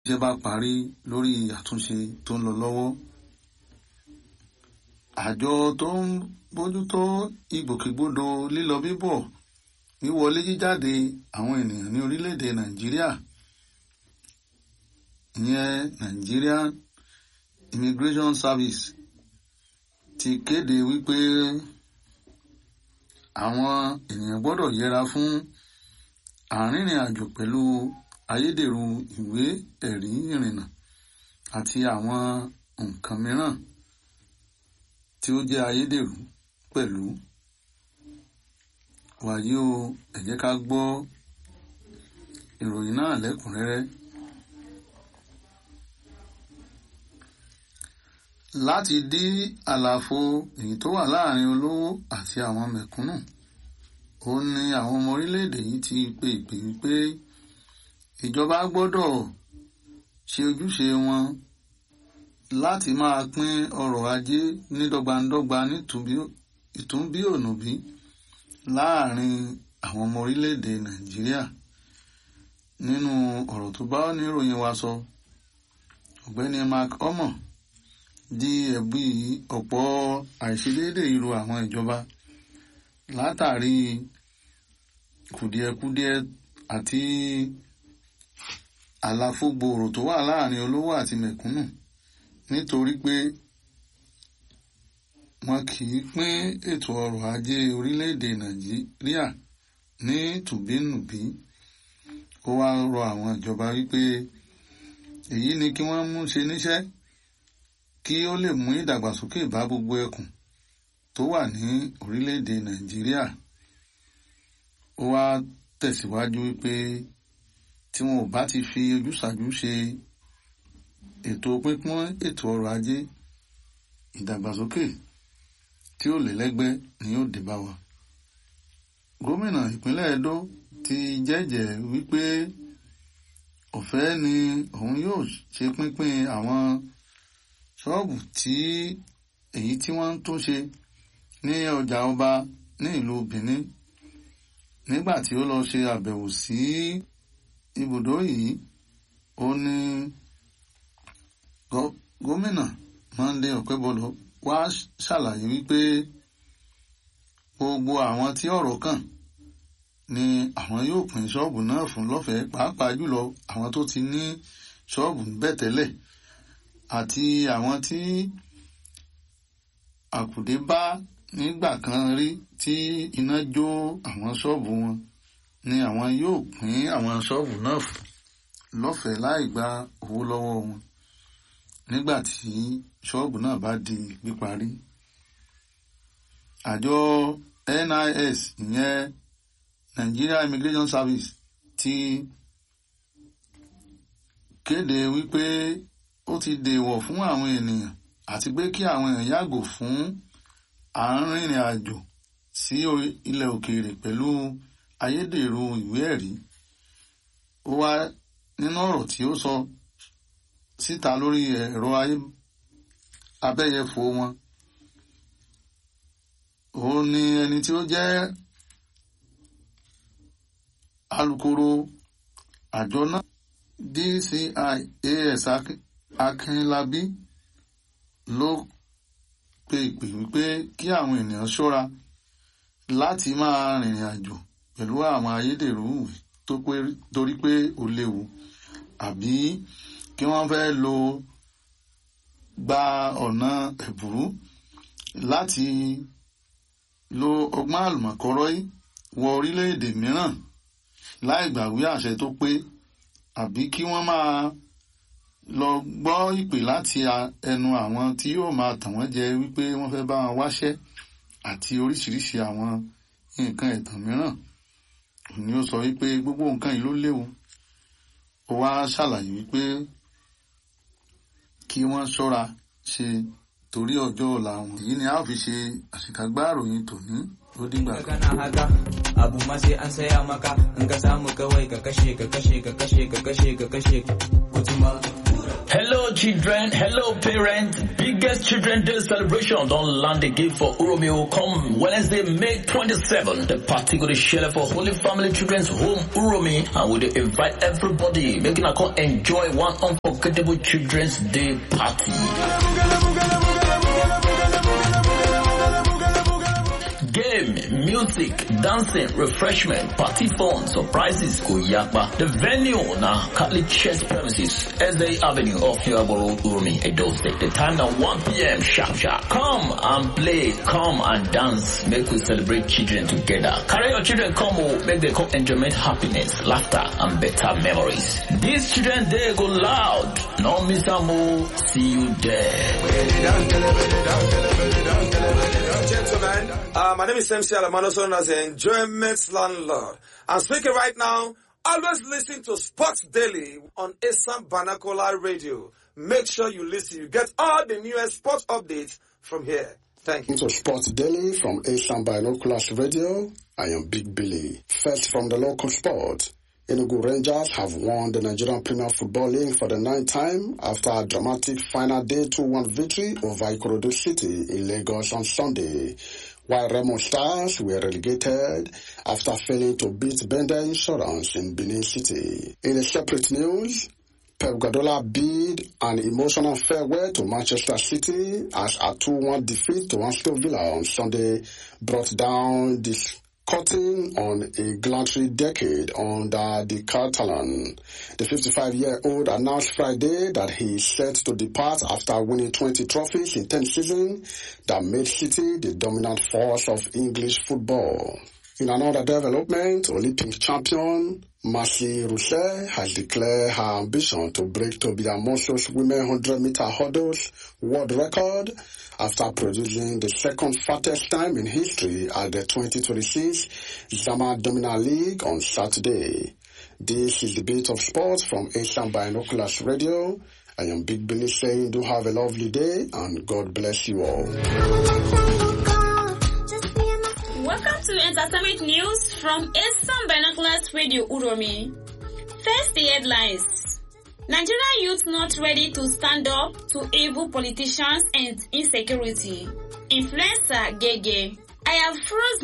iṣẹ́ bá parí lórí àtúnṣe tó ń lọ lọ́wọ́. Àjọ tó ń bójútó ìgbòkègbodò lílọ bíbọ̀ wíwọlé jíjáde àwọn ènìyàn ní orílẹ̀-èdè Nàìjíríà, ìyẹn Nigerian Immigration Service, ti kéde wípé àwọn ènìyàn gbọ́dọ̀ yẹra fún àrìnrìn àjò pẹ̀lú ayédèrú ìwé ẹ̀rí ìrìnnà àti àwọn nǹkan mìíràn tí ó jẹ́ ayédèrú pẹ̀lú. Wàyí o, ẹ jẹ́ ká gbọ́ ìròyìn náà lẹ́kùnrẹ́rẹ́. Láti dí àlàfo èyí tó wà láàrin olówó àti àwọn mẹ̀kúnnù, ó ní àwọn ọmọ orílẹ̀-èdè yìí ti pe ìpè wípé ìjọba gbọ́dọ̀ ṣe ojúṣe wọn láti máa pín ọrọ̀ ajé ní dọ́gbandọ́gba ìtúnbí ònùbí láàrin àwọn ọmọ orílẹ̀-èdè Nàìjíríà. Nínú ọ̀rọ̀ tó bá oníròyìn wa sọ, ọ̀gbẹ́ni Mark Omo di ẹ̀bi ọ̀pọ̀ àìṣedéédé irú àwọn ìjọba látàrí kùdìẹ̀kudiẹ àti àlàfo gbòòrò tó wà láàrin olówó àti mẹ̀kúnnù, nítorí pé wọn kì í pín ètò ọrọ̀ ajé orílẹ̀-èdè Nàìjíríà ní tùbínùbí. Ó wá rọ àwọn ìjọba wípé èyí ni kí wọ́n mú ṣe níṣẹ́ kí ó lè mú ìdàgbàsókè bá gbogbo ẹkùn tó wà ní orílẹ̀-èdè Nàìjíríà. Ó wá tẹ̀síwájú wípé tí wọn ò bá ti fi ojúsàájú ṣe ètò pínpín ètò ọrọ̀ ajé, ìdàgbàsókè tí ó lè lẹ́gbẹ́ ni yóò dé bá wa. Gómìnà ìpínlẹ̀ Edo ti jẹ́jẹ̀ẹ́ wípé ọ̀fẹ́ ni òun yóò ṣe pínpín àwọn ṣọ́ọ̀bù èyí tí wọ́n ń tún ṣe ní ọjà ọba ní ìlú Benin. Nígbà tí ó lọ ṣe àbẹ̀wò sí ibùdó yìí, ó ní gómìnà Monday Okebolo wá ṣàlàyé wípé gbogbo àwọn tí ọ̀rọ̀ kàn ni àwọn yóò pín ṣọ́ọ̀bù náà fún lọ́fẹ̀ẹ́, pàápàá jùlọ àwọn tó ti ní ṣọ́ọ̀bù bẹ́ẹ̀ tẹ́lẹ̀ àti àwọn tí àkùdé bá nígbà kan rí tí iná jó àwọn ṣọ́ọ̀bù wọn ni àwọn yóò pín àwọn ṣọ́ọ̀bù náà fún lọ́fẹ̀ẹ́ láì gba owó lọ́wọ́ wọn nígbà tí ṣọ́ọ̀bù náà bá di píparí. Àjọ NIS, ìyẹn Nigeria Immigration Service, ti kéde wípé ó ti dèèwọ̀ fún àwọn ènìyàn àti pé kí àwọn èèyàn yàgò fún àrìnrìn àjò sí ilẹ̀ òkèèrè pẹ̀lú ayédèrú ìwé ẹ̀rí. Ó wá nínú ọ̀rọ̀ tí ó sọ síta lórí ẹ̀rọ abẹ́yẹfò wọn. Ó ní ẹni tí ó jẹ́ alukoro àjọ náà DCI AS Akínlábí ló pe ìpè wípé kí àwọn ènìyàn ṣọ́ra láti máa rìnrìn àjò pẹ̀lú àwọn ayédèrú ìwé torí pé ó léwu, àbí kí wọ́n fẹ́ gba ọ̀nà ẹ̀bùrú láti lo ọgbọ́n àlùmọ̀kọ́rọ́ yìí wọ orílẹ̀-èdè mìíràn láì gbàwé àṣẹ tó pé, àbí kí wọ́n máa lọ gbọ́ ìpè láti ẹnu àwọn tí yóò máa tàn wọ́n jẹ wípé wọ́n fẹ́ bá wọn wáṣẹ́ àti oríṣiríṣi àwọn nǹkan ẹ̀tàn mìíràn. Òní ó sọ wípé gbogbo nǹkan yìí ló léwu. Ó wá ṣàlàyé wípé kí wọ́n ṣọ́ra ṣe torí ọjọ́ ọ̀la wọn. Èyí ni a ó fi ṣe àṣìkágbá ìròyìn tòní. Ó dìgbà kan. Abu ma sai an saya maka, in ka samu kawai ka kashe. Hello children, hello parents. Biggest Children's Day celebration don't land again for Uromio come Wednesday, May 27th. The party go to share for Holy Family Children's Home Uromi, and we invite everybody making a call enjoy one unforgettable Children's Day party. Game, music, dancing, refreshment, party fun, surprises, Kuyakba. The venue now Catholic Church premises, SA Avenue off Yaboro Urumi, Edo State. The time now 1 p.m. sharp. Come and play, come and dance, make we celebrate children together. Carry your children come, make them come enjoyment, happiness, laughter, and better memories. This Children's Day go loud. No miss a move. See you there. Gentlemen, my name is MC Alamano, known as the Enjoyment Landlord. I'm speaking right now. Always listen to Sports Daily on Asam Banakola Radio. Make sure you listen. You get all the newest sports updates from here. Thank you. To Sports Daily from Asam Binoculars Radio, I am Big Billy. First from the local sport. Enugu Rangers have won the Nigerian Premier Football League for the 9th time after a dramatic final day 2-1 victory over Ikorodu City in Lagos on Sunday, while Remo Stars were relegated after failing to beat Bender Insurance in Benin City. In a separate news, Pep Guardiola bid an emotional farewell to Manchester City as a 2-1 defeat to Aston Villa on Sunday brought down this cutting on a glanty decade under the Catalan. The 55-year-old announced Friday that he is set to depart after winning 20 trophies in 10 seasons that made City the dominant force of English football. In another development, Olympic champion Marcy Rousset has declared her ambition to break Tobi Amoso's women 100-meter hurdles world record after producing the second fastest time in history at the 2026 Zama Domina League on Saturday. This is the Bit of Sports from Asian Binoculars Radio. I am Big Billy saying do have a lovely day and God bless you all. Welcome to Entertainment News from Asian Binoculars Radio Uromi. First, the headlines. Nigerian youth not ready to stand up to evil politicians and insecurity. Influencer Gege. I have frozen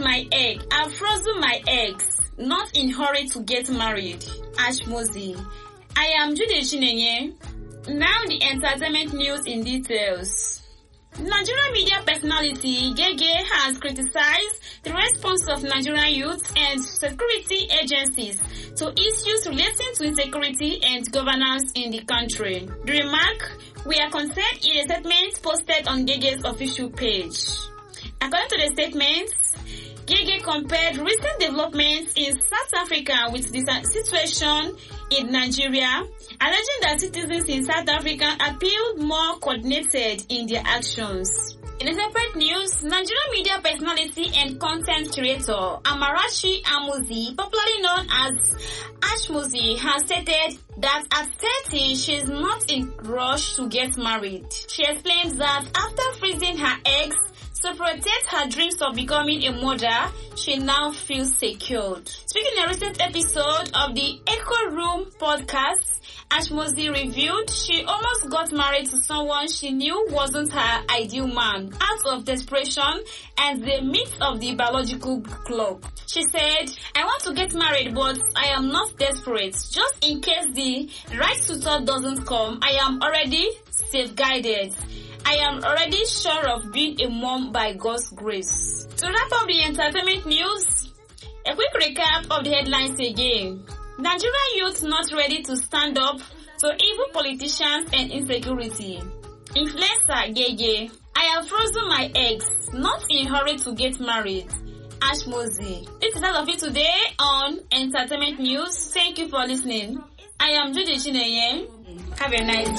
my eggs. Not in hurry to get married. Ashmozi. I am Jude Chinenye. Now the entertainment news in details. Nigerian media personality Gege has criticized the response of Nigerian youth and security agencies to issues relating to insecurity and governance in the country. The remark were contained in a statement posted on Gege's official page. According to the statement, Gege compared recent developments in South Africa with the situation in Nigeria, alleging that citizens in South Africa appeared more coordinated in their actions. In a separate news, Nigerian media personality and content creator Amarachi Amuzi, popularly known as Ashmozi, has stated that at 30 she is not in a rush to get married. She explains that after freezing her eggs to protect her dreams of becoming a mother, she now feels secured. Speaking in a recent episode of the Echo Room podcast, Ashmozi revealed she almost got married to someone she knew wasn't her ideal man out of desperation and the myth of the biological clock. She said, I want to get married but I am not desperate. Just in case the right suitor doesn't come, I am already safeguarded. I am already sure of being a mom by God's grace. To wrap up the entertainment news, a quick recap of the headlines again. Nigerian youth not ready to stand up to evil politicians and insecurity. Influencer Gege. I have frozen my eggs, not in a hurry to get married. Ashmozi. This is all of it today on Entertainment News. Thank you for listening. I am Judy Chinenye. Have a nice day.